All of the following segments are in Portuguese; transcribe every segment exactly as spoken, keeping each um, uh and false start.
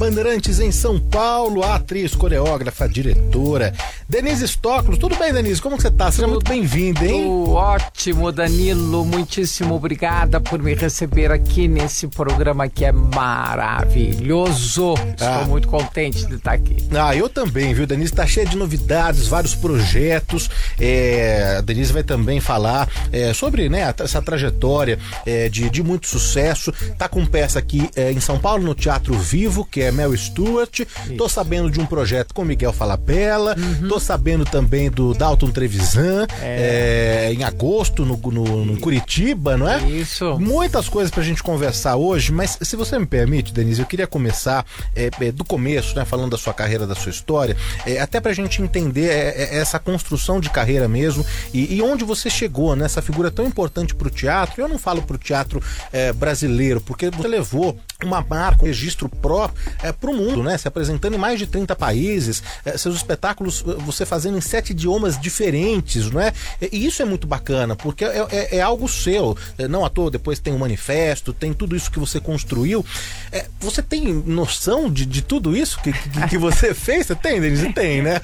Bandeirantes em São Paulo, a atriz, coreógrafa, diretora, Denise Stoklos. Tudo bem, Denise? Como que você tá? Seja muito bem-vinda, hein? Tudo ótimo, Danilo. Muitíssimo obrigada por me receber aqui nesse programa que é maravilhoso. Estou ah. muito contente de estar aqui. Ah, eu também, viu? Denise tá cheia de novidades, vários projetos. É, a Denise vai também falar é, sobre né, essa trajetória é, de, de muito sucesso. Tá com peça aqui é, em São Paulo, no Teatro Vivo, que é Mel Stuart. Isso. Tô sabendo de um projeto com Miguel Falabella. Uhum. Tô sabendo também do Dalton Trevisan, é. É, em agosto, no, no, no Curitiba, não é? Isso. Muitas coisas pra gente conversar hoje, mas se você me permite, Denise, eu queria começar é, é, do começo, né? Falando da sua carreira, da sua história, é, até pra gente entender é, é, essa construção de carreira mesmo e, e onde você chegou, né? Essa figura tão importante pro teatro. Eu não falo pro teatro é, brasileiro, porque você levou uma marca, um registro próprio é, pro mundo, né? Se apresentando em mais de trinta países, é, seus espetáculos você fazendo em sete idiomas diferentes, não é? E isso é muito bacana, porque é, é, é algo seu, é, não à toa, depois tem um manifesto, tem tudo isso que você construiu. É, você tem noção de, de tudo isso que, que, que você fez? Você tem, Denise? Tem, né?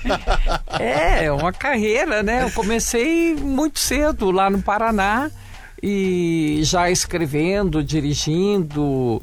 É, uma carreira, né? Eu comecei muito cedo lá no Paraná e já escrevendo, dirigindo.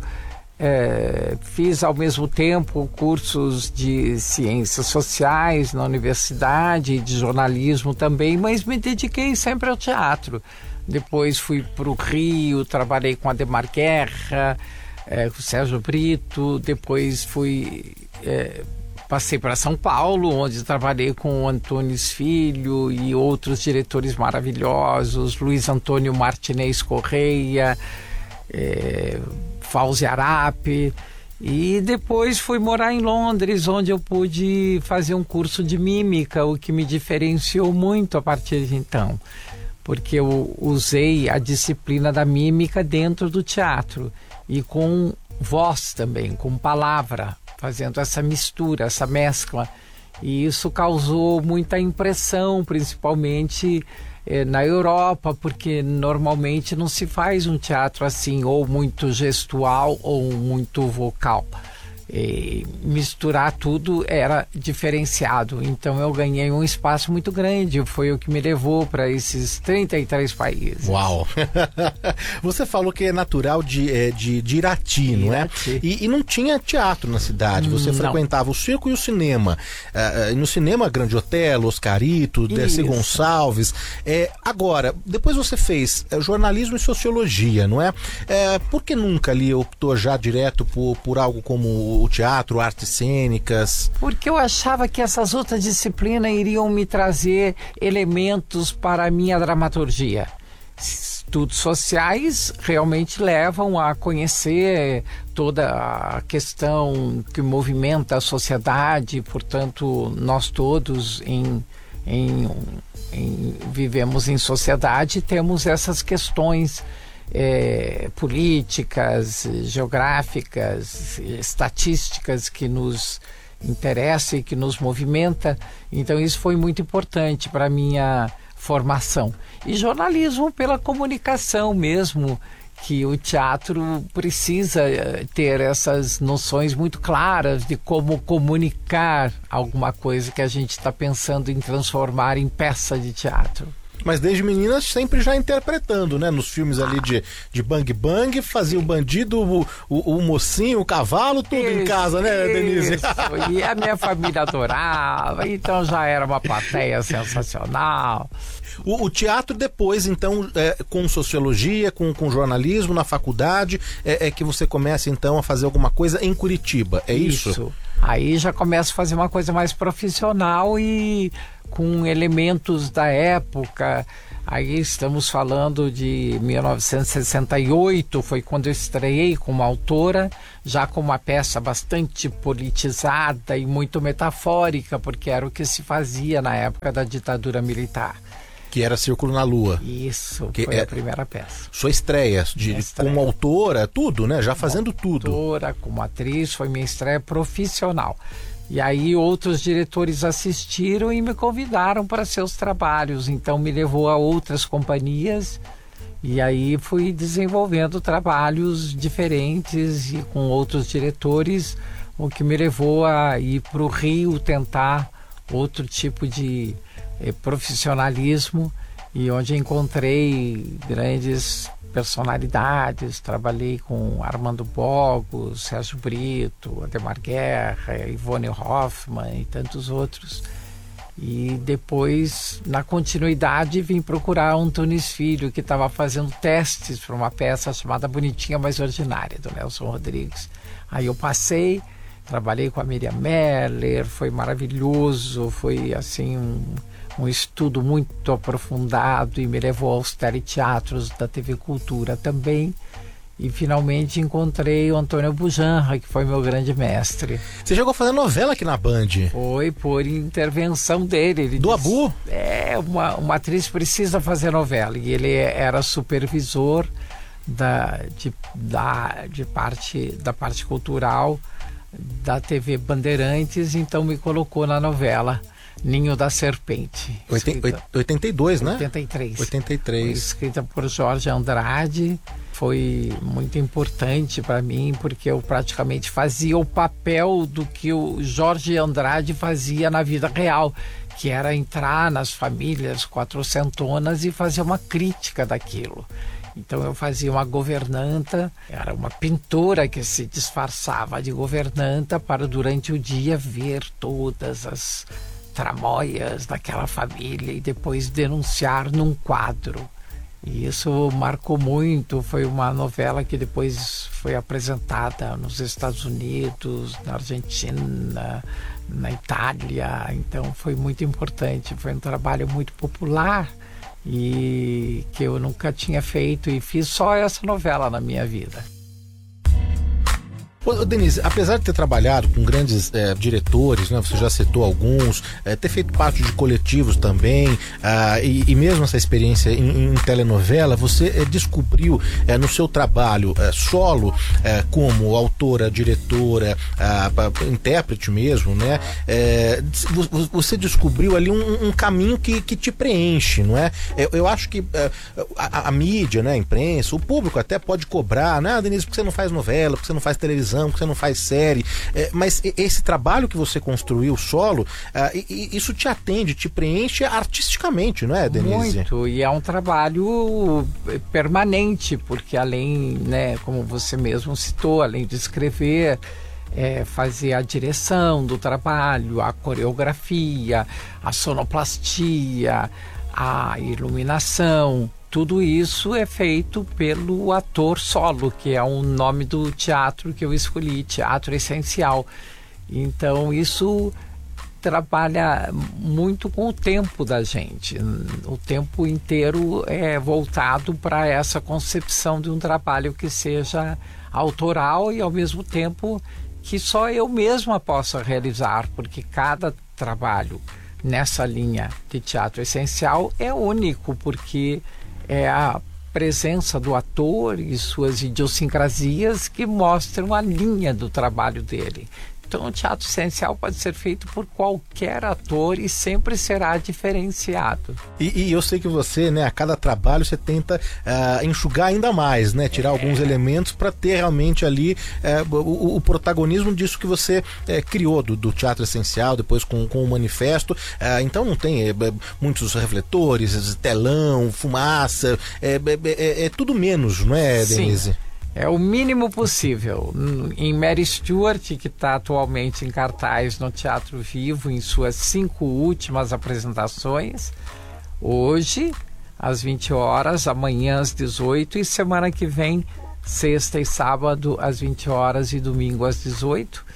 É, fiz ao mesmo tempo cursos de ciências sociais na universidade, de jornalismo também, mas me dediquei sempre ao teatro. Depois fui para o Rio, trabalhei com Ademar Guerra, é, com o Sérgio Brito, depois fui é, passei para São Paulo, onde trabalhei com o Antônio Filho e outros diretores maravilhosos, Luiz Antônio Martinez Correia, é, Fauzi Arap, e depois fui morar em Londres, onde eu pude fazer um curso de mímica, o que me diferenciou muito a partir de então, porque eu usei a disciplina da mímica dentro do teatro e com voz também, com palavra, fazendo essa mistura, essa mescla, e isso causou muita impressão, principalmente na Europa, porque normalmente não se faz um teatro assim, ou muito gestual ou muito vocal. E misturar tudo era diferenciado, então eu ganhei um espaço muito grande, foi o que me levou para esses trinta e três países. Uau! Você falou que é natural de, de, de Irati, não é? E, e não tinha teatro na cidade, você não. frequentava o circo e o cinema. Uh, no cinema, Grande Otelo, Oscarito, Dercy Gonçalves. É, agora, depois você fez é, jornalismo e sociologia, não é? é? Por que nunca ali optou já direto por, por algo como o teatro, artes cênicas? Porque eu achava que essas outras disciplinas iriam me trazer elementos para a minha dramaturgia. Estudos sociais realmente levam a conhecer toda a questão que movimenta a sociedade, portanto, nós todos em, em, em, vivemos em sociedade e temos essas questões É, políticas, geográficas, estatísticas que nos interessa e que nos movimenta. Então isso foi muito importante para a minha formação. E jornalismo pela comunicação mesmo, que o teatro precisa ter essas noções muito claras de como comunicar alguma coisa que a gente está pensando em transformar em peça de teatro. Mas desde menina sempre já interpretando, né? Nos filmes ali de, de Bang Bang, fazia o bandido, o, o, o mocinho, o cavalo, tudo isso, em casa, né, Denise? Isso. E a minha família adorava, então já era uma plateia sensacional. O, o teatro depois, então, é, com sociologia, com, com jornalismo na faculdade, é, é que você começa, então, a fazer alguma coisa em Curitiba, é isso? Isso. Aí já começa a fazer uma coisa mais profissional e com elementos da época. Aí estamos falando de mil novecentos e sessenta e oito, foi quando eu estreiei como autora, já com uma peça bastante politizada e muito metafórica, porque era o que se fazia na época da ditadura militar. Que era Círculo na Lua. Isso, que foi é a primeira peça. Sua estreia, de, minha estreia. como autora, tudo, né? Já fazendo como tudo. Autora, como atriz, foi minha estreia profissional. E aí outros diretores assistiram e me convidaram para seus trabalhos, então me levou a outras companhias e aí fui desenvolvendo trabalhos diferentes e com outros diretores, o que me levou a ir para o Rio tentar outro tipo de eh, profissionalismo, e onde encontrei grandes personalidades. Trabalhei com Armando Bogos, Sérgio Brito, Ademar Guerra, Ivone Hoffmann e tantos outros. E depois, na continuidade, vim procurar Antunes Filho, que estava fazendo testes para uma peça chamada Bonitinha Mais Ordinária, do Nelson Rodrigues. Aí eu passei, trabalhei com a Miriam Meller, foi maravilhoso, foi assim um, um estudo muito aprofundado e me levou aos teleteatros da T V Cultura também. E finalmente encontrei o Antônio Bujanra, que foi meu grande mestre. Você chegou a fazer novela aqui na Band? Foi por intervenção dele. Ele Do disse, Abu? É, uma, uma atriz precisa fazer novela. E ele era supervisor da, de, da, de parte, da parte cultural da T V Bandeirantes, então me colocou na novela Ninho da Serpente. Escrita, oitenta e dois, né? oitenta e três. oitenta e três. Foi escrita por Jorge Andrade. Foi muito importante para mim, porque eu praticamente fazia o papel do que o Jorge Andrade fazia na vida real, que era entrar nas famílias quatrocentonas e fazer uma crítica daquilo. Então eu fazia uma governanta, era uma pintora que se disfarçava de governanta para durante o dia ver todas as tramóias daquela família e depois denunciar num quadro. E isso marcou muito. Foi uma novela que depois foi apresentada nos Estados Unidos, na Argentina, na Itália. Então foi muito importante. Foi um trabalho muito popular e que eu nunca tinha feito, e fiz só essa novela na minha vida. Ô, Denise, apesar de ter trabalhado com grandes é, diretores, né, você já citou alguns, é, ter feito parte de coletivos também, ah, e, e mesmo essa experiência em, em telenovela, você é, descobriu é, no seu trabalho é, solo, é, como autora, diretora, ah, intérprete mesmo, né, é, você descobriu ali um, um caminho que, que te preenche, não é? Eu, eu acho que é, a, a mídia, né, a imprensa, o público até pode cobrar, né, ah, Denise, por que você não faz novela, por que você não faz televisão, porque você não faz série, é, mas esse trabalho que você construiu solo, é, isso te atende, te preenche artisticamente, não é, Denise? Muito, e é um trabalho permanente, porque além, né, como você mesmo citou, além de escrever, é, fazer a direção do trabalho, a coreografia, a sonoplastia, a iluminação, tudo isso é feito pelo ator solo, que é o nome do teatro que eu escolhi, Teatro Essencial. Então isso trabalha muito com o tempo da gente. O tempo inteiro é voltado para essa concepção de um trabalho que seja autoral e ao mesmo tempo que só eu mesma possa realizar, porque cada trabalho nessa linha de teatro essencial é único, porque é a presença do ator e suas idiosincrasias que mostram a linha do trabalho dele. Então o teatro essencial pode ser feito por qualquer ator e sempre será diferenciado. E, e eu sei que você, né, a cada trabalho você tenta uh, enxugar ainda mais, né, tirar é. alguns elementos para ter realmente ali uh, o, o protagonismo disso que você uh, criou do, do teatro essencial, depois com, com o manifesto. Uh, então não tem uh, muitos refletores, telão, fumaça, é, é, é tudo menos, não é, Denise? Sim. É o mínimo possível. Em Mary Stuart, que está atualmente em cartaz no Teatro Vivo, em suas cinco últimas apresentações, hoje, às vinte horas, amanhã às dezoito, e semana que vem, sexta e sábado, às vinte horas, e domingo às dezoito.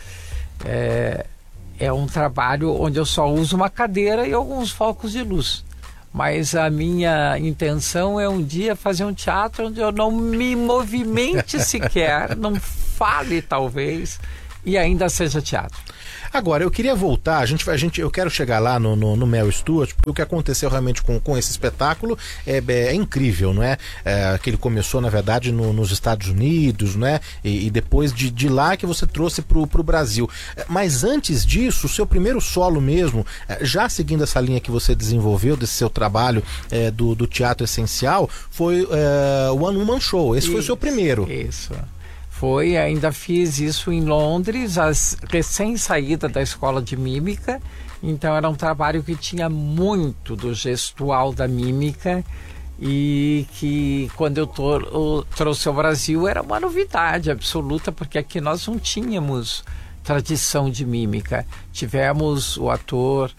É, é um trabalho onde eu só uso uma cadeira e alguns focos de luz. Mas a minha intenção é um dia fazer um teatro onde eu não me movimente sequer, não fale talvez, e ainda seja teatro. Agora, eu queria voltar, a gente, a gente, eu quero chegar lá no, no, no Mel Stuart, porque o que aconteceu realmente com, com esse espetáculo é, é, é incrível, não é? é? Que ele começou, na verdade, no, nos Estados Unidos, né? E, e depois de, de lá que você trouxe pro, pro Brasil. Mas antes disso, o seu primeiro solo mesmo, já seguindo essa linha que você desenvolveu, desse seu trabalho é, do, do teatro essencial, foi é, o One Woman Show. Esse isso, foi o seu primeiro. Isso. Foi, ainda fiz isso em Londres, as, recém-saída da escola de mímica. Então era um trabalho que tinha muito do gestual da mímica e que quando eu, to, eu trouxe ao Brasil era uma novidade absoluta, porque aqui nós não tínhamos tradição de mímica. Tivemos o ator,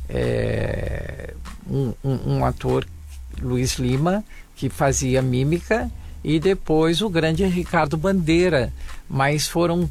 é, um, um, um ator, Luiz Lima, que fazia mímica, e depois o grande Ricardo Bandeira, mas foram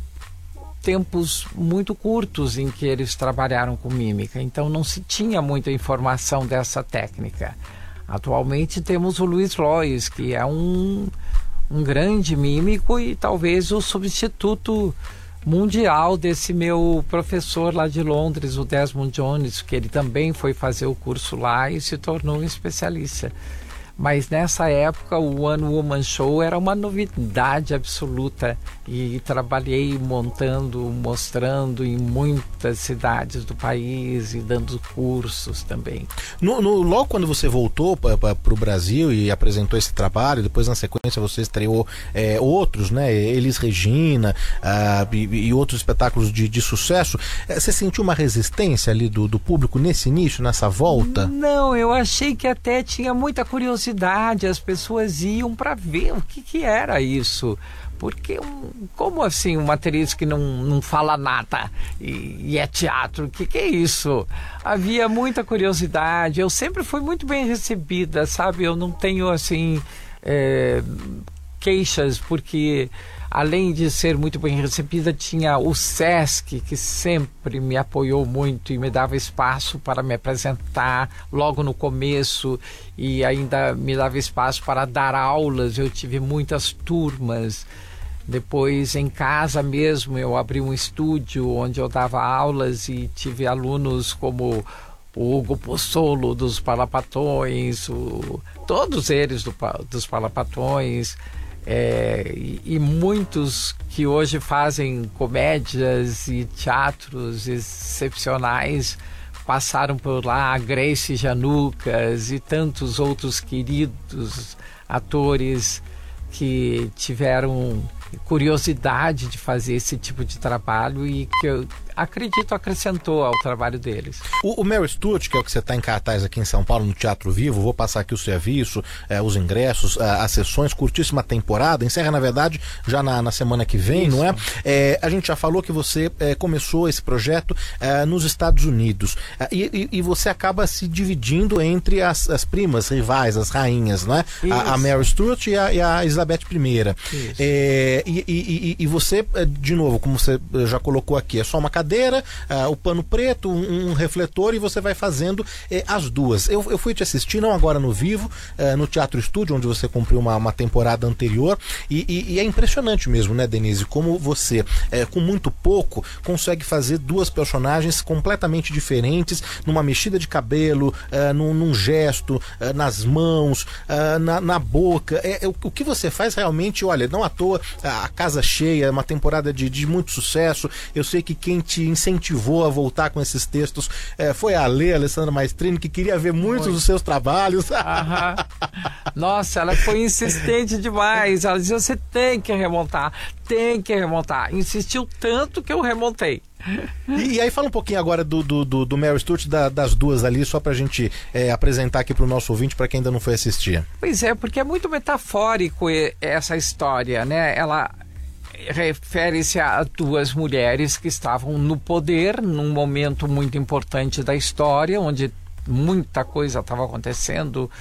tempos muito curtos em que eles trabalharam com mímica, então não se tinha muita informação dessa técnica. Atualmente temos o Luiz Lois, que é um, um grande mímico e talvez o substituto mundial desse meu professor lá de Londres, o Desmond Jones, que ele também foi fazer o curso lá e se tornou um especialista. Mas nessa época o One Woman Show era uma novidade absoluta e trabalhei montando, mostrando em muitas cidades do país e dando cursos também. No, no, logo quando você voltou para o Brasil e apresentou esse trabalho, depois na sequência você estreou é, outros, né? Elis Regina uh, e, e outros espetáculos de, de sucesso. Você sentiu uma resistência ali do, do público nesse início, nessa volta? Não, eu achei que até tinha muita curiosidade. As pessoas iam para ver o que, que era isso. Porque, um, como assim, uma atriz que não, não fala nada e, e é teatro, o que, que é isso? Havia muita curiosidade, eu sempre fui muito bem recebida, sabe? Eu não tenho, assim, é, queixas, porque além de ser muito bem recebida, tinha o Sesc, que sempre me apoiou muito e me dava espaço para me apresentar logo no começo e ainda me dava espaço para dar aulas. Eu tive muitas turmas. Depois, em casa mesmo, eu abri um estúdio onde eu dava aulas e tive alunos como o Hugo Pozzolo dos Palapatões, o, todos eles do, dos Palapatões, é, e, e muitos que hoje fazem comédias e teatros excepcionais passaram por lá, a Grace Janucas e tantos outros queridos atores que tiveram curiosidade de fazer esse tipo de trabalho e que eu acredito acrescentou ao trabalho deles. O, o Mary Stuart, que é o que você está em cartaz aqui em São Paulo no Teatro Vivo, vou passar aqui o serviço, é, os ingressos, a, as sessões, curtíssima temporada, encerra na verdade já na, na semana que vem, Isso. não é? é? A gente já falou que você é, começou esse projeto é, nos Estados Unidos é, e, e você acaba se dividindo entre as, as primas rivais, as rainhas, não é? A, a Mary Stuart e a, e a Elizabeth I. É, e, e, e você, de novo, como você já colocou aqui, é só uma cadeira, uh, o pano preto, um, um refletor e você vai fazendo eh, as duas. Eu, eu fui te assistir, não agora no vivo, uh, no Teatro Estúdio, onde você cumpriu uma, uma temporada anterior e, e, e é impressionante mesmo, né, Denise, como você, eh, com muito pouco, consegue fazer duas personagens completamente diferentes, numa mexida de cabelo, uh, num, num gesto, uh, nas mãos, uh, na, na boca. É, é, o, o que você faz realmente, olha, não à toa, a casa cheia, uma temporada de, de muito sucesso. Eu sei que quem te incentivou a voltar com esses textos é, foi a Lê, a Alessandra Maestrini, que queria ver muitos Oi. dos seus trabalhos. Aham. Nossa, ela foi insistente demais. Ela dizia, você tem que remontar, tem que remontar. Insistiu tanto que eu remontei. E, e aí fala um pouquinho agora do, do, do, do Mary Stuart, da, das duas ali, só pra gente é, apresentar aqui pro nosso ouvinte, para quem ainda não foi assistir. Pois é, porque é muito metafórico essa história, né? Ela refere-se a duas mulheres que estavam no poder num momento muito importante da história, onde muita coisa estava acontecendo.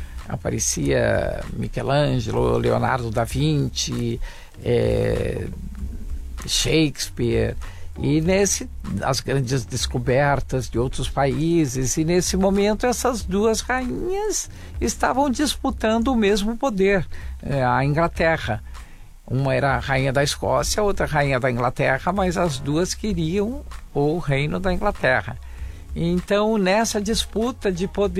Aparecia Michelangelo, Leonardo da Vinci, é, Shakespeare, e nesse as grandes descobertas de outros países, e nesse momento essas duas rainhas estavam disputando o mesmo poder, é, a Inglaterra. Uma era a rainha da Escócia, outra rainha da Inglaterra, mas as duas queriam o reino da Inglaterra. Então, nessa disputa de poder,